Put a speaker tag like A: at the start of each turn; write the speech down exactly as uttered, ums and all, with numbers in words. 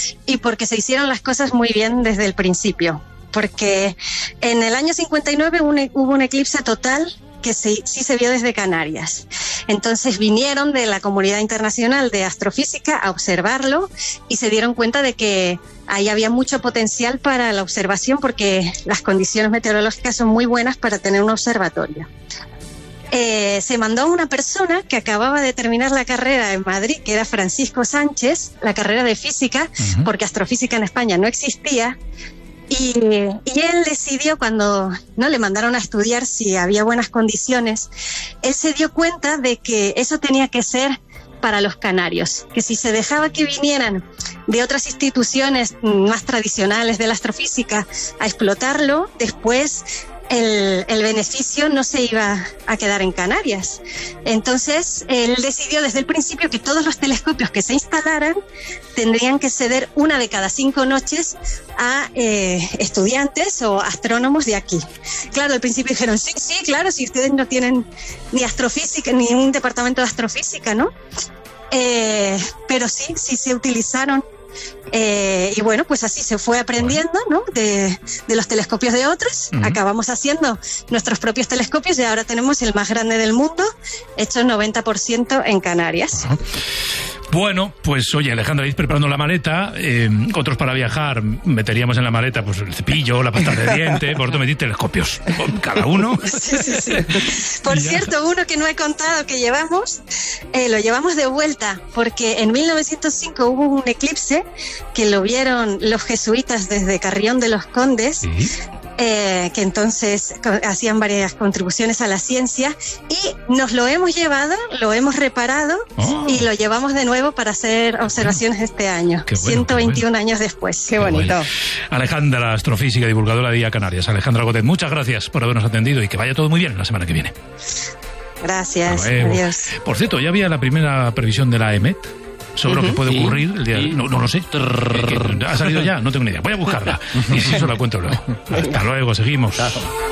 A: y porque se hicieron las cosas muy bien desde el principio. Porque en el año cincuenta y nueve un, hubo un eclipse total que se, sí se vio desde Canarias. Entonces vinieron de la comunidad internacional de astrofísica a observarlo y se dieron cuenta de que ahí había mucho potencial para la observación porque las condiciones meteorológicas son muy buenas para tener un observatorio. Eh, se mandó a una persona que acababa de terminar la carrera en Madrid, que era Francisco Sánchez, la carrera de física, uh-huh. porque astrofísica en España no existía. Y, y él decidió, cuando no le mandaron a estudiar si había buenas condiciones, él se dio cuenta de que eso tenía que ser para los canarios, que si se dejaba que vinieran de otras instituciones más tradicionales de la astrofísica a explotarlo, después el, el beneficio no se iba a quedar en Canarias. Entonces él decidió desde el principio que todos los telescopios que se instalaran tendrían que ceder una de cada cinco noches a eh, estudiantes o astrónomos de aquí. Claro, al principio dijeron, sí, sí, claro, si ustedes no tienen ni astrofísica, ni un departamento de astrofísica, ¿no? Eh, pero sí, sí se utilizaron. Eh, y bueno, pues así se fue aprendiendo, ¿no? De, de los telescopios de otros. Uh-huh. Acabamos haciendo nuestros propios telescopios y ahora tenemos el más grande del mundo, hecho noventa por ciento en Canarias.
B: Uh-huh. Bueno, pues oye, Alejandra, ir preparando la maleta. Eh, otros para viajar meteríamos en la maleta pues el cepillo, la pasta de diente. Vosotros metís telescopios, cada uno.
A: Sí, sí, sí. Por cierto, uno que no he contado que llevamos, eh, lo llevamos de vuelta, porque en mil novecientos cinco hubo un eclipse que lo vieron los jesuitas desde Carrión de los Condes. ¿Sí? Eh, que entonces hacían varias contribuciones a la ciencia y nos lo hemos llevado, lo hemos reparado oh. y lo llevamos de nuevo para hacer observaciones este año, bueno, ciento veintiún bueno. años después.
C: Qué, qué bonito. Bueno.
B: Alejandra, astrofísica, divulgadora de I A Canarias. Alejandra Godet, muchas gracias por habernos atendido y que vaya todo muy bien la semana que viene.
A: Gracias, adiós.
B: Por cierto, ya había la primera previsión de la E M E T sobre uh-huh. lo que puede ocurrir el día... No, no lo sé. ¿Ha salido ya? No tengo ni idea. Voy a buscarla. Y si eso la cuento luego. Hasta luego, seguimos. Chao.